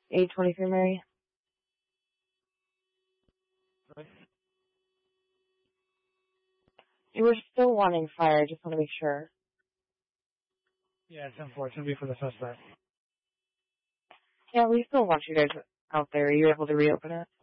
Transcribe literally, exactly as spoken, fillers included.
eight twenty-three, Mary. Right. You were still wanting fire. I just want to make sure. Yeah, it's unfortunate. It'll be for the suspect. Yeah, we still want you guys out there. Are you able to reopen it?